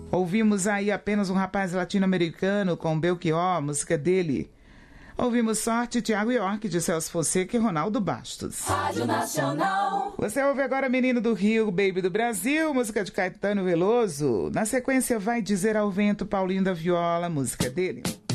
Ouvimos aí Apenas um Rapaz Latino-Americano com Belchior, música dele. Ouvimos Sorte, Thiago York, de Celso Fonseca e Ronaldo Bastos. Rádio Nacional. Você ouve agora Menino do Rio, Baby do Brasil, música de Caetano Veloso. Na sequência, Vai Dizer ao Vento, Paulinho da Viola, música dele.